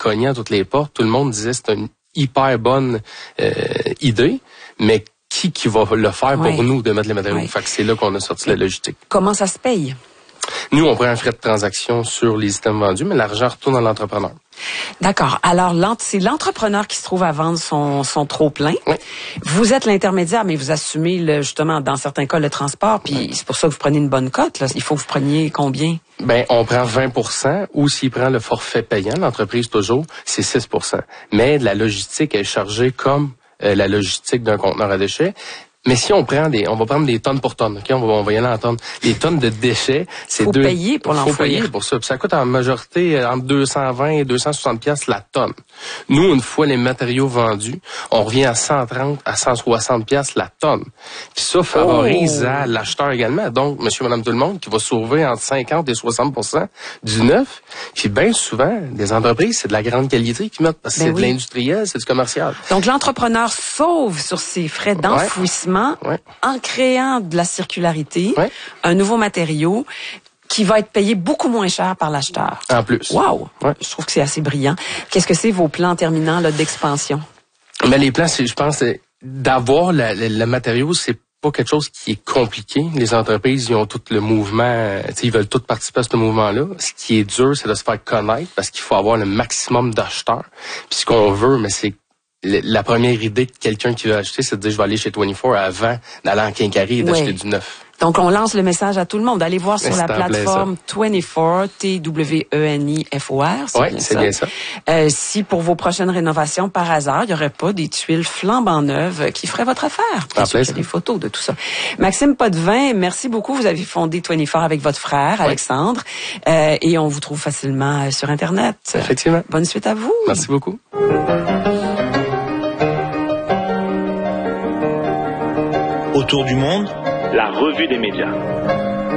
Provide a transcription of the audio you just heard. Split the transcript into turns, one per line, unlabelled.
cogné à toutes les portes. Tout le monde disait que c'est une hyper bonne idée, mais qui va le faire pour nous de mettre les matériaux? Fait que c'est là qu'on a sorti la logistique.
Comment ça se paye?
Nous, on prend un frais de transaction sur les items vendus, mais l'argent retourne à l'entrepreneur.
D'accord. Alors, c'est l'entrepreneur qui se trouve à vendre son trop-plein.
Oui.
Vous êtes l'intermédiaire, mais vous assumez, justement, dans certains cas, le transport, puis c'est pour ça que vous prenez une bonne cote. Là. Il faut que vous preniez combien? Ben,
on prend 20%, ou s'il prend le forfait payant, l'entreprise toujours, c'est 6%. Mais la logistique est chargée comme la logistique d'un conteneur à déchets. Mais si on va prendre des tonnes pour tonnes, ok, on va y aller en tonnes. Les tonnes de déchets, c'est
payer pour l'enfouir.
Faut payer pour ça. Puis ça coûte en majorité entre 220 et 260 pièces la tonne. Nous, une fois les matériaux vendus, on revient à 130 à 160 pièces la tonne. Puis ça favorise à l'acheteur également. Donc, monsieur, madame, tout le monde, qui va sauver entre 50 et 60% du neuf. Puis bien souvent, des entreprises, c'est de la grande qualité qu'ils mettent parce que c'est de l'industriel, c'est du commercial.
Donc, l'entrepreneur sauve sur ses frais d'enfouissement en créant de la circularité, un nouveau matériau qui va être payé beaucoup moins cher par l'acheteur.
En plus.
Wow! Je trouve que c'est assez brillant. Qu'est-ce que c'est vos plans terminants là, d'expansion?
Mais les plans, je pense, c'est d'avoir le matériau, c'est pas quelque chose qui est compliqué. Les entreprises, ils ont tout le mouvement, ils veulent tous participer à ce mouvement-là. Ce qui est dur, c'est de se faire connaître parce qu'il faut avoir le maximum d'acheteurs. Puis ce qu'on veut, mais c'est la première idée de quelqu'un qui veut acheter, c'est de dire je vais aller chez 24 avant d'aller en quincaillerie et d'acheter du neuf.
Donc, on lance le message à tout le monde. Allez voir sur la plateforme 24, TWENIFOR.
Oui, c'est bien ça.
Si pour vos prochaines rénovations, par hasard, il n'y aurait pas des tuiles flambant neuves qui feraient votre affaire. Bien sûr, il y a des photos de tout ça. Maxime Potvin, merci beaucoup. Vous avez fondé 24 avec votre frère, Alexandre. Et on vous trouve facilement sur Internet.
Effectivement.
Bonne suite à vous.
Merci beaucoup.
Autour du monde, la revue des médias.